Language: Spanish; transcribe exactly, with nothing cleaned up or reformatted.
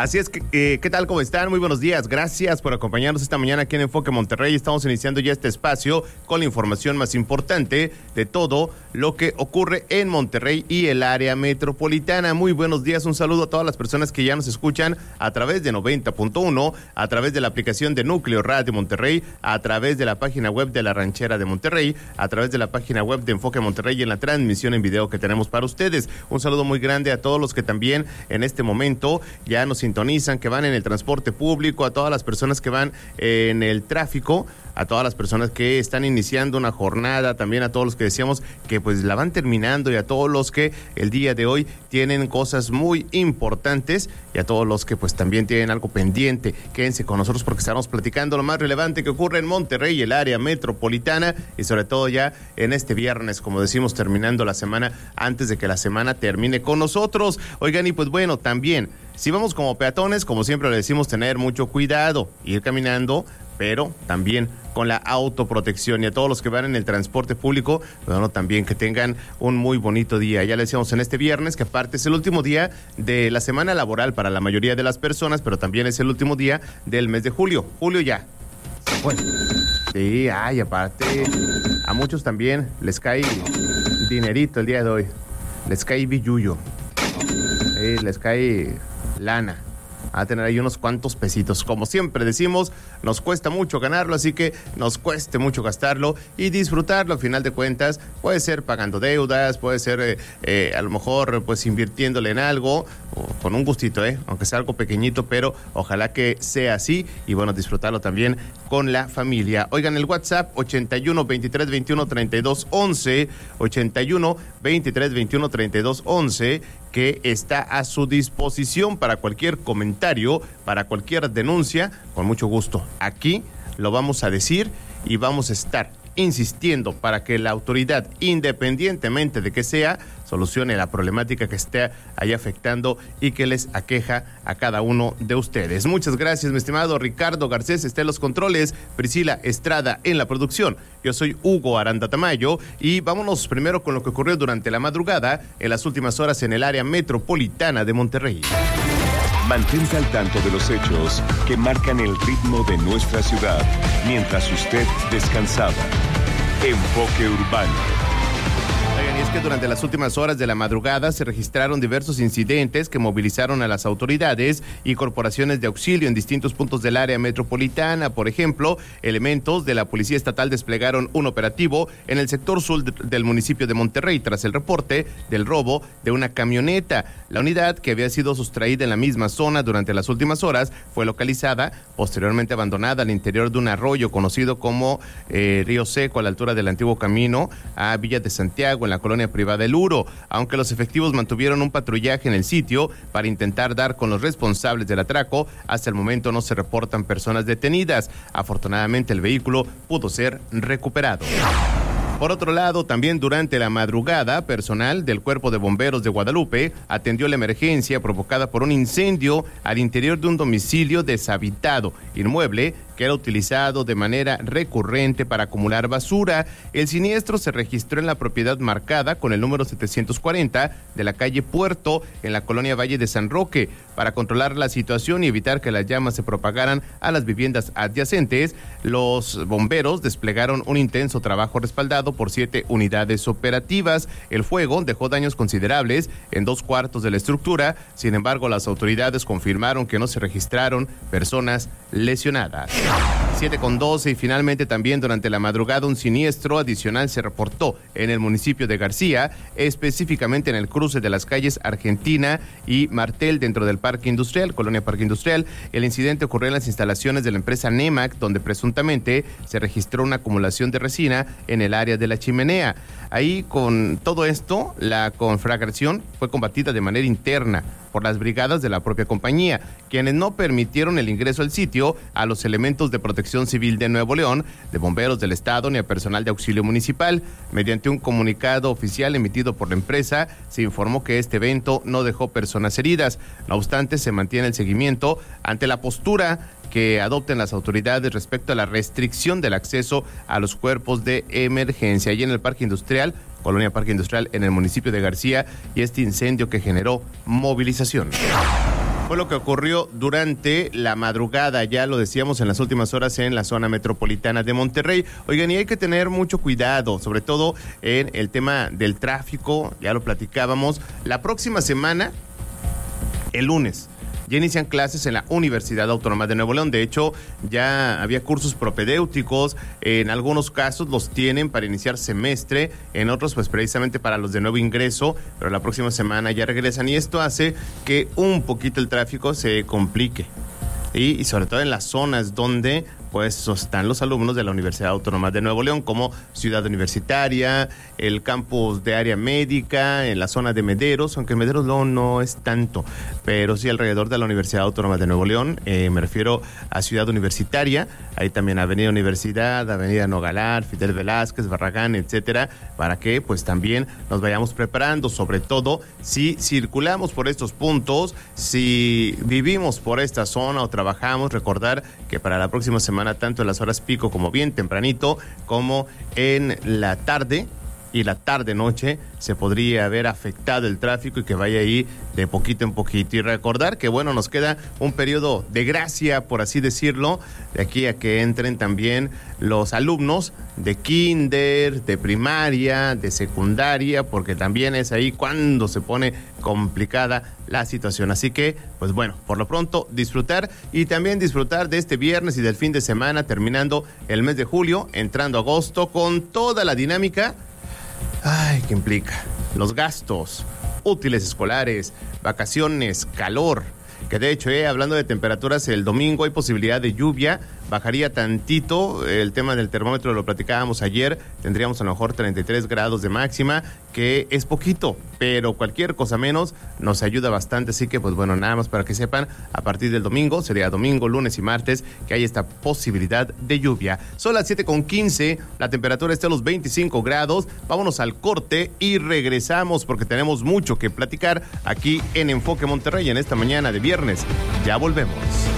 Así es que, eh, ¿qué tal? ¿Cómo están? Muy buenos días. Gracias por acompañarnos esta mañana aquí en Enfoque Monterrey. Estamos iniciando ya este espacio con la información más importante de todo lo que ocurre en Monterrey y el área metropolitana. Muy buenos días. Un saludo a todas las personas que ya nos escuchan a través de noventa punto uno, a través de la aplicación de Núcleo Radio Monterrey, a través de la página web de La Ranchera de Monterrey, a través de la página web de Enfoque Monterrey y en la transmisión en video que tenemos para ustedes. Un saludo muy grande a todos los que también en este momento ya nos sintonizan, que van en el transporte público, a todas las personas que van en el tráfico, a todas las personas que están iniciando una jornada, también a todos los que decíamos que pues la van terminando y a todos los que el día de hoy tienen cosas muy importantes y a todos los que pues también tienen algo pendiente. Quédense con nosotros porque estamos platicando lo más relevante que ocurre en Monterrey y el área metropolitana y sobre todo ya en este viernes, como decimos, terminando la semana antes de que la semana termine con nosotros. Oigan, y pues bueno, también si vamos como peatones, como siempre le decimos, tener mucho cuidado, ir caminando, pero también con la autoprotección. Y a todos los que van en el transporte público, bueno, también que tengan un muy bonito día. Ya le decíamos en este viernes que aparte es el último día de la semana laboral para la mayoría de las personas, pero también es el último día del mes de julio. Julio ya. Bueno, sí, ay, aparte, a muchos también les cae dinerito el día de hoy. Les cae billuyo. Sí, les cae lana. A tener ahí unos cuantos pesitos. Como siempre decimos, nos cuesta mucho ganarlo, así que nos cueste mucho gastarlo y disfrutarlo. A final de cuentas, puede ser pagando deudas, puede ser eh, eh, a lo mejor pues invirtiéndole en algo, o con un gustito, eh, aunque sea algo pequeñito, pero ojalá que sea así y bueno, disfrutarlo también con la familia. Oigan, el WhatsApp ochenta y uno, veintitrés, veintiuno, treinta y dos, once, ochenta y uno, veintitrés, veintiuno, treinta y dos, once, que está a su disposición para cualquier comentario, para cualquier denuncia, con mucho gusto. Aquí lo vamos a decir y vamos a estar insistiendo para que la autoridad, independientemente de que sea, solucione la problemática que esté ahí afectando y que les aqueja a cada uno de ustedes. Muchas gracias, mi estimado Ricardo Garcés, está en los controles, Priscila Estrada en la producción. Yo soy Hugo Aranda Tamayo y vámonos primero con lo que ocurrió durante la madrugada en las últimas horas en el área metropolitana de Monterrey. Mantente al tanto de los hechos que marcan el ritmo de nuestra ciudad mientras usted descansaba. Enfoque Urbano. Oigan, y es que durante las últimas horas de la madrugada se registraron diversos incidentes que movilizaron a las autoridades y corporaciones de auxilio en distintos puntos del área metropolitana. Por ejemplo, elementos de la Policía Estatal desplegaron un operativo en el sector sur del municipio de Monterrey tras el reporte del robo de una camioneta. La unidad, que había sido sustraída en la misma zona durante las últimas horas, fue localizada, posteriormente abandonada al interior de un arroyo conocido como eh, Río Seco, a la altura del antiguo camino a Villa de Santiago, en la colonia privada El Uro. Aunque los efectivos mantuvieron un patrullaje en el sitio para intentar dar con los responsables del atraco, hasta el momento no se reportan personas detenidas. Afortunadamente, el vehículo pudo ser recuperado. Por otro lado, también durante la madrugada, personal del Cuerpo de Bomberos de Guadalupe atendió la emergencia provocada por un incendio al interior de un domicilio deshabitado, inmueble que era utilizado de manera recurrente para acumular basura. El siniestro se registró en la propiedad marcada con el número setecientos cuarenta de la calle Puerto, en la colonia Valle de San Roque. Para controlar la situación y evitar que las llamas se propagaran a las viviendas adyacentes, los bomberos desplegaron un intenso trabajo respaldado por siete unidades operativas. El fuego dejó daños considerables en dos cuartos de la estructura. Sin embargo, las autoridades confirmaron que no se registraron personas lesionadas. siete con doce y finalmente también durante la madrugada un siniestro adicional se reportó en el municipio de García, específicamente en el cruce de las calles Argentina y Martel dentro del Parque Industrial, Colonia Parque Industrial. El incidente ocurrió en las instalaciones de la empresa Nemac, donde presuntamente se registró una acumulación de resina en el área de la chimenea. Ahí, con todo esto, la conflagración fue combatida de manera interna por las brigadas de la propia compañía, quienes no permitieron el ingreso al sitio a los elementos de protección civil de Nuevo León, de bomberos del estado ni a personal de auxilio municipal. Mediante un comunicado oficial emitido por la empresa, se informó que este evento no dejó personas heridas. No obstante, se mantiene el seguimiento ante la postura que adopten las autoridades respecto a la restricción del acceso a los cuerpos de emergencia. Allí en el Parque Industrial, Colonia Parque Industrial, en el municipio de García, y este incendio que generó movilización. fue lo que ocurrió durante la madrugada, ya lo decíamos en las últimas horas en la zona metropolitana de Monterrey. Oigan, y hay que tener mucho cuidado, sobre todo en el tema del tráfico, ya lo platicábamos. La próxima semana, el lunes, ya inician clases en la Universidad Autónoma de Nuevo León. De hecho, ya había cursos propedéuticos, en algunos casos los tienen para iniciar semestre, en otros pues precisamente para los de nuevo ingreso, pero la próxima semana ya regresan y esto hace que un poquito el tráfico se complique. Y, y sobre todo en las zonas donde pues están los alumnos de la Universidad Autónoma de Nuevo León, como Ciudad Universitaria, el campus de área médica, en la zona de Mederos, aunque Mederos no, no es tanto, pero sí alrededor de la Universidad Autónoma de Nuevo León, eh, me refiero a Ciudad Universitaria, ahí también Avenida Universidad, Avenida Nogalar, Fidel Velázquez, Barragán, etcétera, para que pues también nos vayamos preparando, sobre todo si circulamos por estos puntos, si vivimos por esta zona o trabajamos, recordar que para la próxima semana, tanto en las horas pico como bien tempranito, como en la tarde y la tarde-noche, se podría ver afectado el tráfico y que vaya ahí de poquito en poquito. Y recordar que, bueno, nos queda un periodo de gracia, por así decirlo, de aquí a que entren también los alumnos de kinder, de primaria, de secundaria, porque también es ahí cuando se pone complicada la situación. Así que, pues bueno, por lo pronto disfrutar y también disfrutar de este viernes y del fin de semana, terminando el mes de julio, entrando agosto, con toda la dinámica Ay, ¿qué implica? Los gastos, útiles escolares, vacaciones, calor. Que de hecho, eh, hablando de temperaturas, el domingo hay posibilidad de lluvia, bajaría tantito, el tema del termómetro lo platicábamos ayer, tendríamos a lo mejor treinta y tres grados de máxima, que es poquito, pero cualquier cosa menos nos ayuda bastante, así que pues bueno, nada más para que sepan, a partir del domingo, sería domingo, lunes y martes, que hay esta posibilidad de lluvia. Son las siete con quince, la temperatura está a los veinticinco grados, vámonos al corte y regresamos porque tenemos mucho que platicar aquí en Enfoque Monterrey en esta mañana de viernes. Ya volvemos.